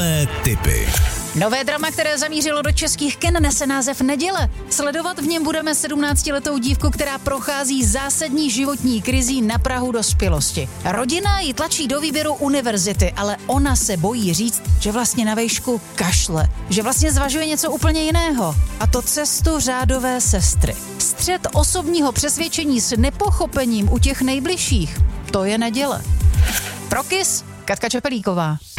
Skvělé tipy. Nové drama, které zamířilo do českých kin, nese název Neděle. Sledovat v něm budeme 17letou dívku, která prochází zásadní životní krizí na prahu dospělosti. Rodina ji tlačí do výběru univerzity, ale ona se bojí říct, že vlastně na vejšku kašle, že vlastně zvažuje něco úplně jiného. A to cestu řádové sestry. Střet osobního přesvědčení s nepochopením u těch nejbližších, to je Neděle. Pro KIS, Katka Čepelíková.